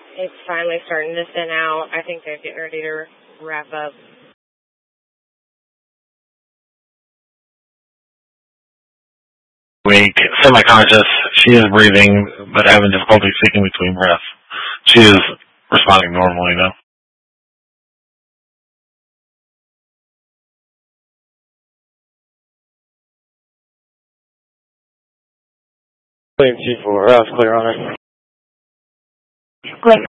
It's finally starting to thin out. I think they're getting ready to wrap up. Weak, semi-conscious. She is breathing, but having difficulty speaking between breaths. She is responding normally, though. Clean 2-4, I was clear on it. Clear.